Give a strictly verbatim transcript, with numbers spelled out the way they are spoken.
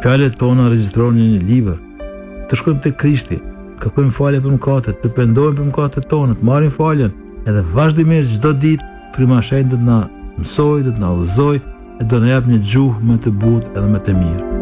Fjalët tona regjistrojnë në një libër. Të shkojmë te Krishti, të kërkojmë falje për mëkatet, të pendohemi për mëkatet tona, të marrim faljen, edhe vazhdimisht çdo ditë Frima e Shenjtë do të na mësoj, do të na udhëzoj, e do na jap një gjuhë më të butë edhe më të mirë.